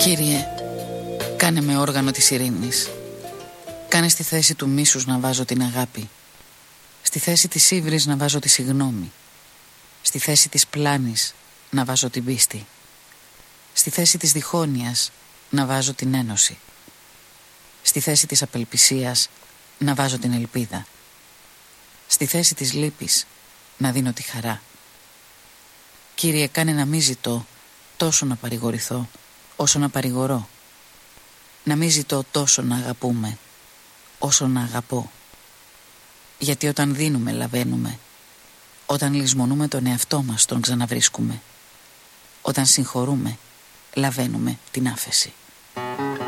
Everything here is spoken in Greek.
Κύριε, κάνε με όργανο της ειρήνης. Κάνε στη θέση του μίσους να βάζω την αγάπη. Στη θέση της ύβρης να βάζω τη συγνώμη. Στη θέση της πλάνης να βάζω την πίστη. Στη θέση της διχόνοιας να βάζω την ένωση. Στη θέση της απελπισίας να βάζω την ελπίδα. Στη θέση της λύπης να δίνω τη χαρά. Κύριε, κάνε να μην ζητώ τόσο να παρηγορηθώ όσο να παρηγορώ. Να μην ζητώ τόσο να αγαπούμε όσο να αγαπώ. Γιατί όταν δίνουμε λαβαίνουμε. Όταν λησμονούμε τον εαυτό μας τον ξαναβρίσκουμε. Όταν συγχωρούμε λαβαίνουμε την άφεση.